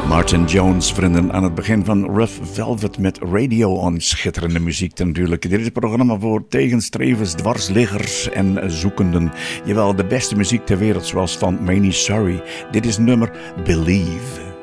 Martin Jones, vrienden, aan het begin van Rough Velvet met Radio On. Schitterende muziek natuurlijk. Dit is het programma voor tegenstrevers, dwarsliggers en zoekenden. Jawel, de beste muziek ter wereld, zoals van Manny Surrey. Dit is nummer Believe.